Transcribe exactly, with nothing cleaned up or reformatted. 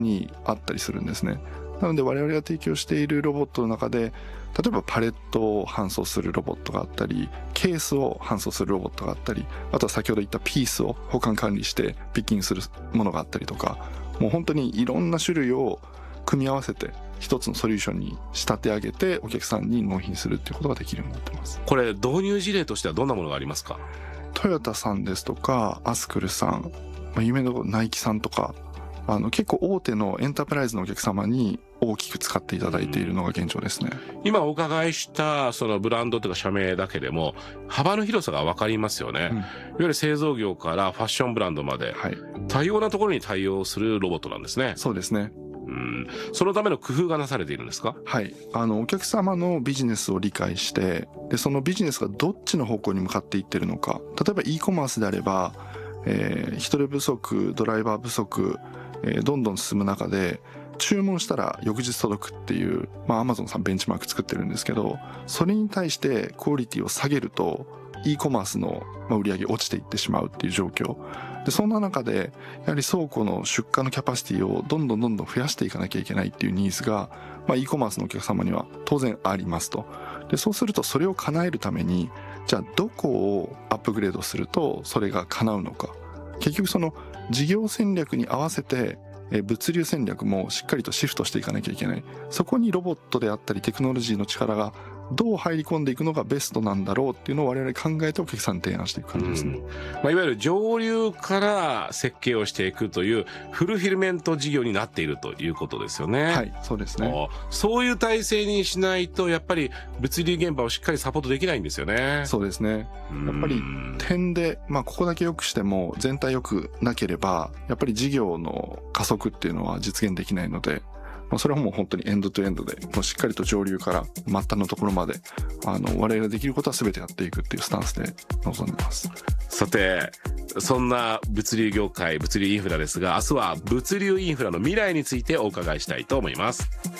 にあったりするんですね。なので我々が提供しているロボットの中で、例えばパレットを搬送するロボットがあったり、ケースを搬送するロボットがあったり、あとは先ほど言ったピースを保管管理してピッキングするものがあったりとか、もう本当にいろんな種類を組み合わせて一つのソリューションに仕立て上げてお客さんに納品するっていうことができるようになってます。 これ導入事例としてはどんなものがありますか？ トヨタさんですとかアスクルさん、まあ、有名なナイキさんとか、あの結構大手のエンタープライズのお客様に大きく使っていただいているのが現状ですね。 今お伺いしたそのブランドというか社名だけでも幅の広さが分かりますよね、うん、いわゆる製造業からファッションブランドまで、はい、多様なところに対応するロボットなんですね。 そうですね。 うん、そのための工夫がなされているんですか？ はい、あのお客様のビジネスを理解して、でそのビジネスがどっちの方向に向かっていってるのか。例えば e コマースであれば、えー、人手不足、ドライバー不足、えー、どんどん進む中で注文したら翌日届くっていう、まあ、Amazon さんベンチマーク作ってるんですけど、それに対してクオリティを下げると e コマースの売り上げ落ちていってしまうっていう状況で、そんな中でやはり倉庫の出荷のキャパシティをどんどんどんどん増やしていかなきゃいけないっていうニーズが、まあ、e コマースのお客様には当然ありますと。でそうするとそれを叶えるために、じゃあどこをアップグレードするとそれが叶うのか。結局その事業戦略に合わせて物流戦略もしっかりとシフトしていかなきゃいけない。そこにロボットであったりテクノロジーの力がどう入り込んでいくのがベストなんだろうっていうのを我々考えてお客さんに提案していく感じですね。 うんまあ、いわゆる上流から設計をしていくというフルフィルメント事業になっているということですよね。 はい、そうですね。 そういう体制にしないとやっぱり物流現場をしっかりサポートできないんですよね。 そうですね。やっぱり点で、まあここだけ良くしても全体良くなければやっぱり事業の加速っていうのは実現できないので、まあ、それはもう本当にエンドトゥエンドでもうしっかりと上流から末端のところまであの我々ができることは全てやっていくっていうスタンスで臨んでます。 さてそんな物流業界、物流インフラですが、明日は物流インフラの未来についてお伺いしたいと思います。